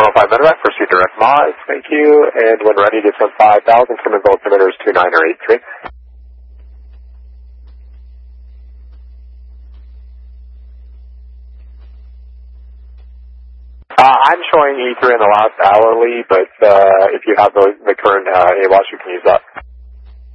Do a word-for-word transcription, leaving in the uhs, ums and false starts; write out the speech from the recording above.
one oh five Medevac, proceed direct Mars, thank you, and when ready, descend five thousand, from altimeters two nine or eight three. Uh, I'm showing E three in the last hourly, but uh, if you have the, the current uh, A W A S, you can use that.